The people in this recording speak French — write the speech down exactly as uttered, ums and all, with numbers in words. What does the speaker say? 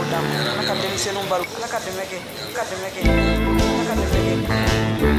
d'a ma ala ka denmisɛnninw balo ala ka dɛmɛ kɛ ala ka dɛmɛ kɛ ala ka dɛmɛ kɛ